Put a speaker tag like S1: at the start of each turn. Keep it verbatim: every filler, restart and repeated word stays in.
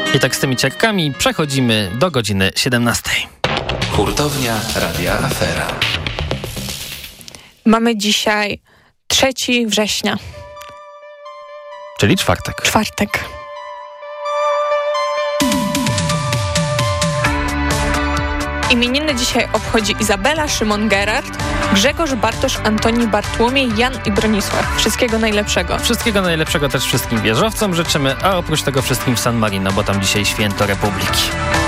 S1: I tak z tymi ciarkami przechodzimy do godziny siedemnastej.
S2: Hurtownia Radia Afera.
S3: Mamy dzisiaj trzeciego września.
S1: Czyli czwartek.
S3: Czwartek. Imieniny dzisiaj obchodzi Izabela, Szymon Gerard, Grzegorz, Bartosz, Antoni, Bartłomiej, Jan i Bronisław. Wszystkiego najlepszego.
S1: Wszystkiego najlepszego też wszystkim wieżowcom życzymy, a oprócz tego wszystkim w San Marino, bo tam dzisiaj święto Republiki.